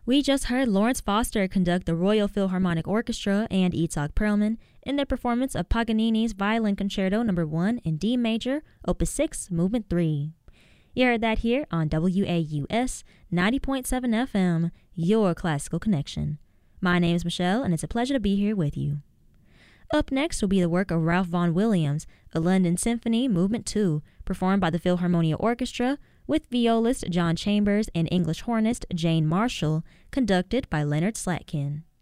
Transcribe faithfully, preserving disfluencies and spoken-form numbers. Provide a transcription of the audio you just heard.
We just heard Lawrence Foster conduct the Royal Philharmonic Orchestra and Itzhak Perlman in their performance of Paganini's Violin Concerto Number one in D major, Opus six, Movement three. You heard that here on W A U S ninety point seven F M, your classical connection. My name is Michelle, and it's a pleasure to be here with you. Up next will be the work of Ralph Vaughan Williams, A London Symphony, Movement two, performed by the Philharmonia Orchestra, with violist John Chambers and English hornist Jane Marshall, conducted by Leonard Slatkin.